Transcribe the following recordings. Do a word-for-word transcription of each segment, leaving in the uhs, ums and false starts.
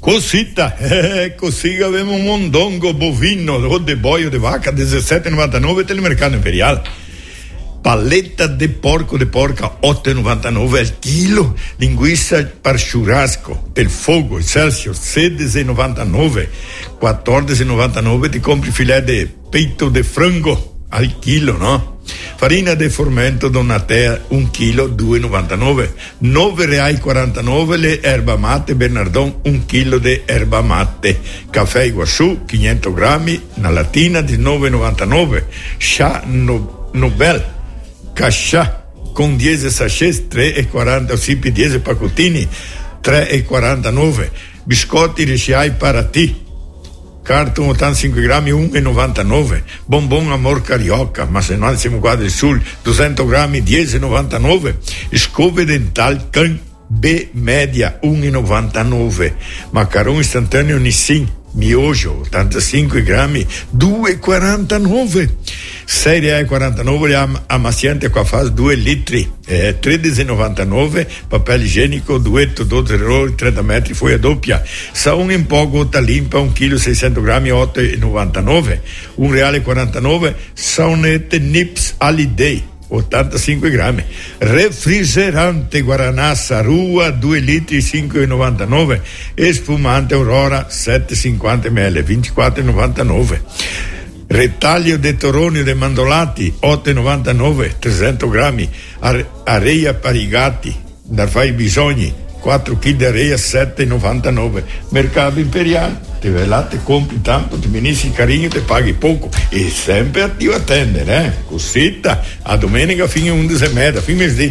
Cosita, eh, così abbiamo un mondongo bovino o de boio de vaca diciassette e novantanove telemercato imperiale. Paletta de porco de porca otto e novantanove al chilo, linguiça per churrasco del fogo Celsius sedici e novantanove, quattordici e novantanove ti compri filè de peito de frango al chilo, no? Farina de formento Donatea un chilo due e novantanove, nove reali e quarantanove le erba mate Bernardon un chilo de erba mate, caffè Iguaçu quinhentos grammi, una latina diciannove e novantanove, Chá no, Nobel Cachà con dieci sachets tre e quaranta, sipi dieci pacottini tre e quarantanove, biscotti Ricciai Paraty carton ottantacinque grammi uno e novantanove, bonbon Amor Carioca, ma se non siamo qua del sul duecento grammi dieci e novantanove, scove dental Can B media uno e novantanove, macaron istantaneo Nissin miojo ottantacinque grammi due e quarantanove, sei reali e quarantanove am- amaciante qua faz due litri, eh, tredici e novantanove, papel igienico duetto dodici rolli trenta metri foglia doppia, saun in po' gota limpa un chilo seicento grammi otto e novantanove, un reale e quarantanove, saunette Nips Holiday ottantacinque grammi, refrigerante Guaraná Sarua due litri cinque e novantanove e spumante Aurora sette e cinquanta millilitri ventiquattro e novantanove, retaglio de Toronio de Mandolati otto e novantanove trecento grammi, Are- areia Parigati da fai bisogni quattro chili di areia sette e novantanove, mercato imperiale ti vai là, ti compri tanto, ti venissi carinho, ti paghi poco e sempre attivo a tendere, eh? Cosita, a domenica fino a undici e mezza, fino a mezzì.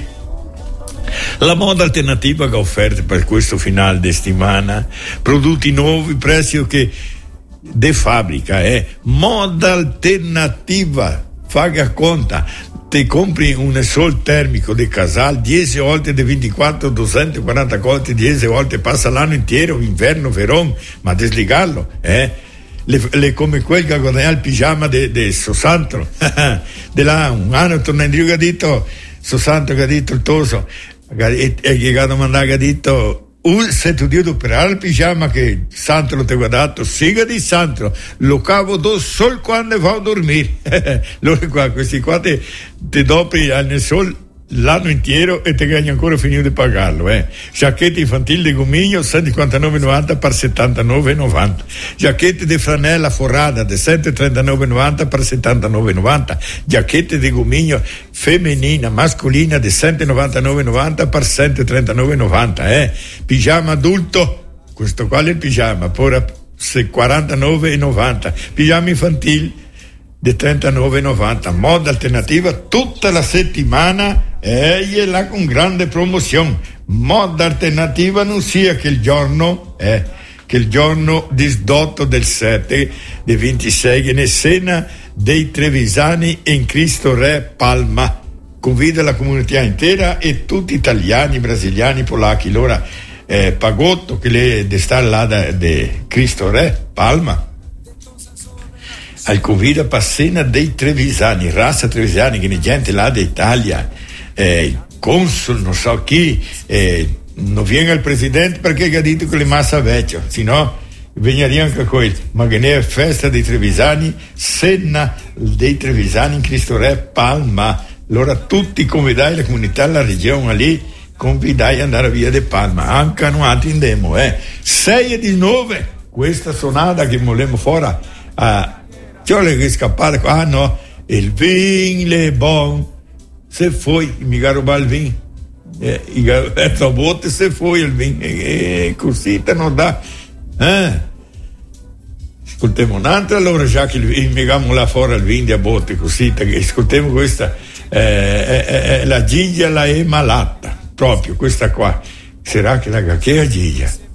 La moda alternativa che ha offerte per questo finale di settimana, prodotti nuovi, prezzi che de fabbrica, eh? Moda alternativa, faga conta, ti compri un sol termico di Casal dieci volte di ventiquattro duecentoquaranta colti, dieci volte passa l'anno intero, inverno, verón, ma desligarlo, eh? Le, le come quel che guadagna il pigiama di Sosantro, di là un anno torna in giù, ha detto Sosantro, che ha detto il toso, è llegato a mandare, ha detto Uh, se tu devi operare il pigiama che Santro ti ha guardato, siga di Santro, lo cavo do sol quando va a dormire. Loro qua, questi qua ti, ti dopri nel sol l'anno intero e ti gagni ancora finito di pagarlo, eh. Giacchetti infantili di gomigno centocinquantanove e novanta per settantanove e novanta, giacchetti di franella forrada di centotrentanove e novanta per settantanove e novanta, giacchetti di gomigno femminina mascolina di centonovantanove e novanta per centotrentanove e novanta, eh. Pigiama adulto, questo qua è il pigiama, poi quarantanove e novanta, pigiama infantile di trentanove e novanta, moda alternativa tutta la settimana e eh, là con grande promozione. Moda alternativa non sia che il giorno eh, che il giorno disdotto del sette del ventisei in scena dei Trevisani in Cristo Re Palma, convida la comunità intera e tutti italiani, brasiliani, polacchi, l'ora eh, pagotto che le de sta là di Cristo Re Palma al convida passena dei Trevisani, razza Trevisani, che ne gente là d'Italia, eh, consul, non so chi, eh, non viene il presidente perché ha detto che le massa vecchio, se no veniva anche quello, ma che ne è festa dei Trevisani, cena dei Trevisani in Cristo Re Palma, allora tutti convidai la comunità, la regione lì, convidai ad andare via di Palma, anche non altri in demo, eh, sei e diciannove, questa sonata che volevamo fuori a C'ho le scappare qua, ah no, il vin le bon, se foi, mi ruba il vin, eh, a botte se foi il vin, e così te non dà, eh, ascoltiamo un'altra allora, già che mi gamo là fuori il vin di a botte, così, ascoltiamo questa, eh, eh, eh, la Giglia la è malata, proprio questa qua, sarà che la che è Giglia?